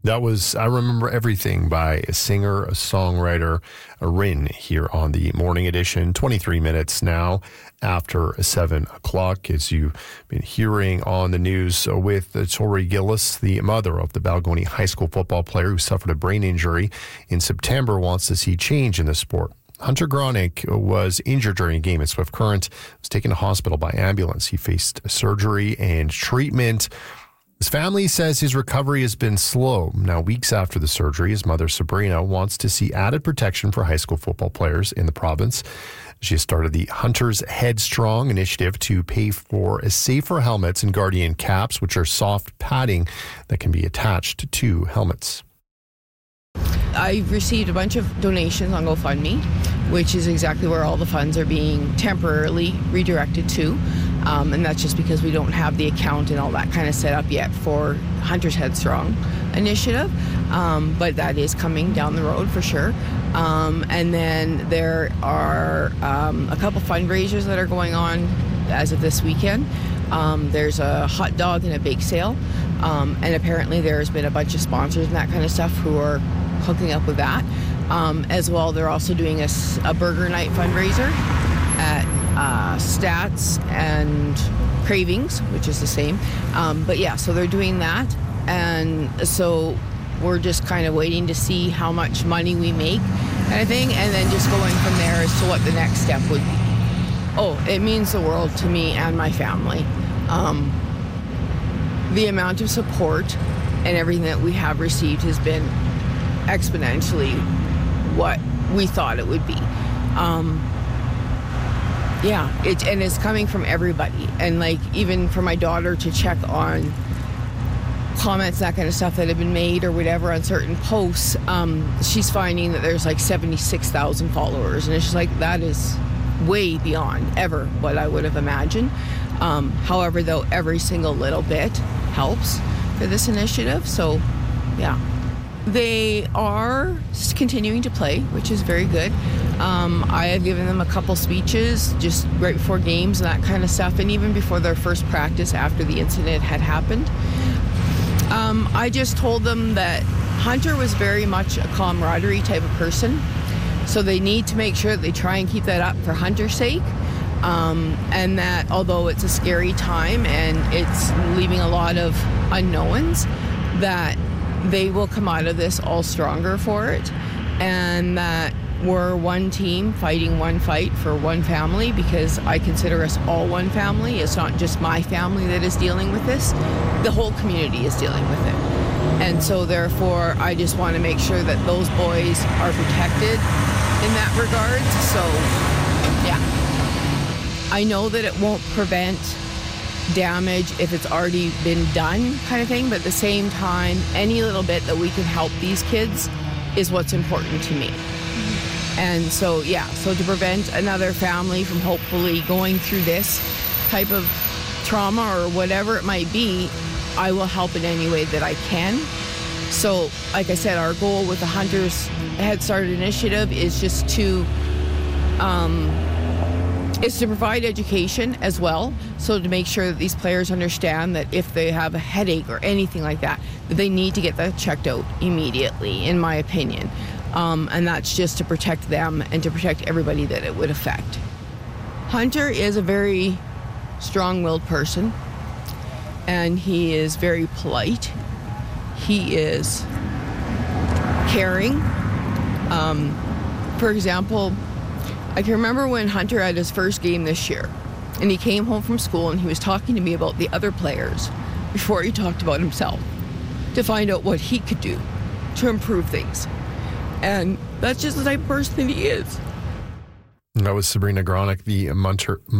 That was I Remember Everything by a singer, a songwriter, Rin, here on the morning edition. 23 minutes now after 7 o'clock, as you've been hearing on the news with Tori Gillis, the mother of the Balgonie High School football player who suffered a brain injury in September, wants to see change in the sport. Hunter Gronick was injured during a game at Swift Current, was taken to hospital by ambulance. He faced surgery and treatment. His family says his recovery has been slow. Now, weeks after the surgery, his mother, Sabrina, wants to see added protection for high school football players in the province. She has started the Hunters Headstrong initiative to pay for safer helmets and Guardian caps, which are soft padding that can be attached to helmets. I've received a bunch of donations on GoFundMe, which is exactly where all the funds are being temporarily redirected to. And that's just because we don't have the account and all that kind of set up yet for Hunters Headstrong initiative. But that is coming down the road for sure. And then there are a couple fundraisers that are going on as of this weekend. There's a hot dog and a bake sale. And apparently there's been a bunch of sponsors and that kind of stuff who are hooking up with that. As well, they're also doing a burger night fundraiser at Stats and Cravings, which is the same. But yeah, so they're doing that. And so we're just kind of waiting to see how much money we make kind of thing. And then just going from there as to what the next step would be. Oh, it means the world to me and my family. The amount of support and everything that we have received has been exponentially what we thought it would be. And it's coming from everybody. And like even for my daughter to check on comments, that kind of stuff that have been made or whatever on certain posts, she's finding that there's like 76,000 followers. And it's just like, that is way beyond ever what I would have imagined. However, though, every single little bit helps for this initiative. So, yeah. They are continuing to play, which is very good. I have given them a couple speeches just right before games and that kind of stuff, and even before their first practice after the incident had happened. I just told them that Hunter was very much a camaraderie type of person, so they need to make sure that they try and keep that up for Hunter's sake. And that although it's a scary time and it's leaving a lot of unknowns, that they will come out of this all stronger for it, and that we're one team fighting one fight for one family, because I consider us all one family. It's not just my family that is dealing with this. The whole community is dealing with it. And so therefore, I just want to make sure that those boys are protected in that regard. So, yeah. I know that it won't prevent damage if it's already been done kind of thing, but at the same time, any little bit that we can help these kids is what's important to me. And so, yeah, so to prevent another family from hopefully going through this type of trauma or whatever it might be, I will help in any way that I can. So, like I said, our goal with the Hunters Head Start initiative is just to provide education as well, so to make sure that these players understand that if they have a headache or anything like that, that they need to get that checked out immediately, in my opinion. And that's just to protect them and to protect everybody that it would affect. Hunter is a very strong-willed person, and he is very polite. He is caring. For example, I can remember when Hunter had his first game this year, and he came home from school and he was talking to me about the other players before he talked about himself, to find out what he could do to improve things. And that's just the type of person that he is. That was Sabrina Gronick, the